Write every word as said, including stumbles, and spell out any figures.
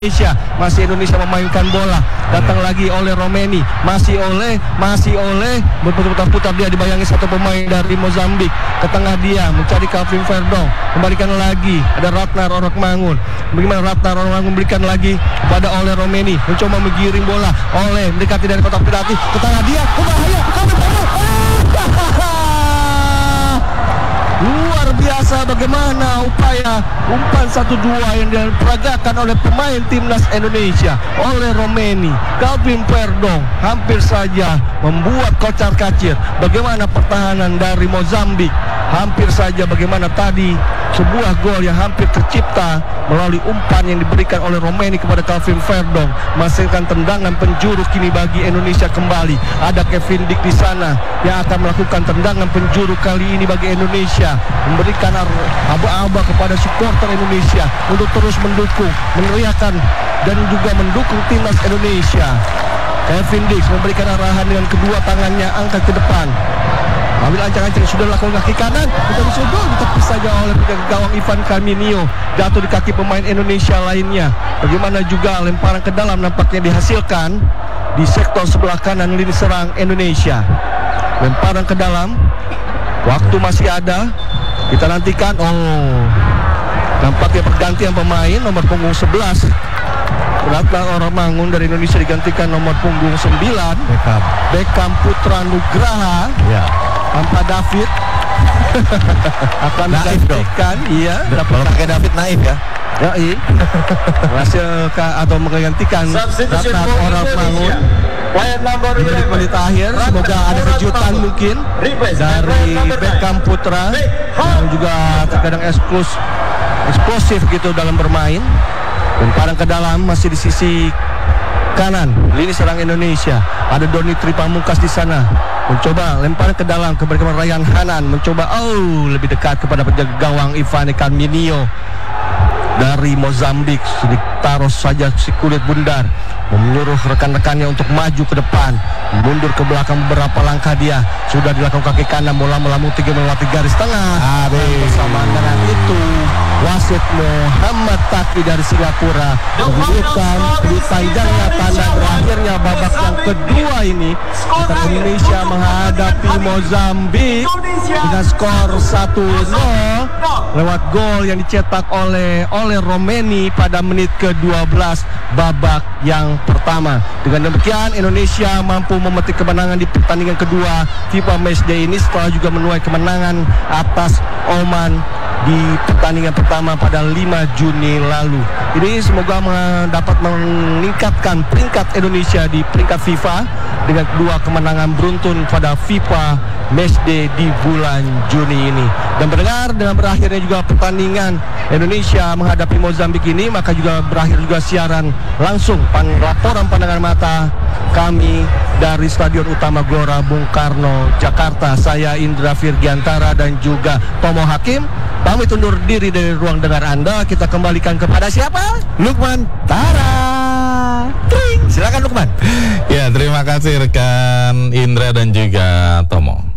Indonesia, masih Indonesia memainkan bola, datang lagi oleh Romeni, masih oleh, masih oleh, berputar-putar dia dibayangi satu pemain dari Mozambik, ke tengah dia mencari Calvin Verdong, kembalikan lagi, ada Ratnar Orakmangun, bagaimana Ratnar Orakmangun berikan lagi pada oleh Romeni, mencoba menggiring bola, oleh mendekati dari kotak penalti, ke tengah dia, ke bahaya, Calvin Verdong, luar biasa bagaimana upaya umpan satu dua yang diperagakan oleh pemain timnas Indonesia oleh Romeni. Calvin Verdong hampir saja membuat kocar kacir bagaimana pertahanan dari Mozambik. Hampir saja bagaimana tadi sebuah gol yang hampir tercipta melalui umpan yang diberikan oleh Romeni kepada Calvin Verdong, menghasilkan tendangan penjuru kini bagi Indonesia kembali. Ada Kevin Dick di sana yang akan melakukan tendangan penjuru kali ini bagi Indonesia, memberikan aba-aba kepada supporter Indonesia untuk terus mendukung, meneriakan dan juga mendukung timnas Indonesia. Kevin Dick memberikan arahan dengan kedua tangannya angkat ke depan. Ambil ancang-ancang sudah lakukan kaki kanan, kita disodor ditepis saja oleh penjaga gawang Ivan Carminio, jatuh di kaki pemain Indonesia lainnya. Bagaimana juga lemparan ke dalam nampaknya dihasilkan di sektor sebelah kanan lini serang Indonesia. Lemparan ke dalam, waktu masih ada, kita nantikan. Oh, nampaknya pergantian pemain nomor punggung sebelas. Ratnar Orakmangun dari Indonesia digantikan nomor punggung sembilan Beckham, Beckham Putra Nugraha. ya. Tanpa David akan digantikan, iya. Kalau pakai David naif ya. Ya, iya. Hasil atau menggantikan Ratnar Orakmangun di menit akhir. Semoga ada kejutan mungkin dari Beckham Putra yang juga terkadang eksplosif, eksplosif gitu dalam bermain. Lemparan ke dalam masih di sisi kanan lini serang Indonesia. Ada Doni Tripamungkas di sana, mencoba lemparan ke dalam ke barisan Ryan Hanan, mencoba oh lebih dekat kepada penjaga gawang Ivan Carminio dari Mozambik. Ditaruh saja si kulit bundar, menyuruh rekan-rekannya untuk maju ke depan, mundur ke belakang beberapa langkah. Dia sudah dilakukan kaki kanan, bola melambung tinggi melewati garis tengah. Habis bersamaan dengan itu wasit Muhammad Taki dari Singapura menunjukkan di panjangnya tanda berakhirnya babak yang kedua ini antara Indonesia menghadapi Mozambik dengan skor satu nol lewat gol yang dicetak oleh oleh Romeni pada menit ke dua belas babak yang pertama. Dengan demikian Indonesia mampu memetik kemenangan di pertandingan kedua FIFA Matchday ini setelah juga menuai kemenangan atas Oman di pertandingan pertama pada lima Juni lalu. Ini semoga dapat meningkatkan peringkat Indonesia di peringkat FIFA dengan dua kemenangan beruntun pada FIFA Matchday di bulan Juni ini. Dan mendengar dengan berakhirnya juga pertandingan Indonesia menghadapi Mozambik ini, maka juga berakhir juga siaran langsung pan, laporan pandangan mata kami dari Stadion Utama Gelora Bung Karno, Jakarta. Saya Indra Virgiantara dan juga Tomo Hakim pamit undur diri dari ruang dengar Anda. Kita kembalikan kepada siapa? Lukman Tara. Tring. Silakan Lukman. Ya, terima kasih rekan Indra dan juga Tomo.